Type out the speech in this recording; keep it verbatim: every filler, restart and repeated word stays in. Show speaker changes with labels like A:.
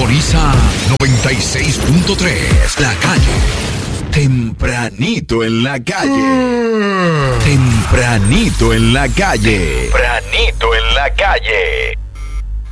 A: Sintoniza noventa y seis punto tres, La Calle. Tempranito en la calle. Tempranito en la calle. Tempranito en la calle.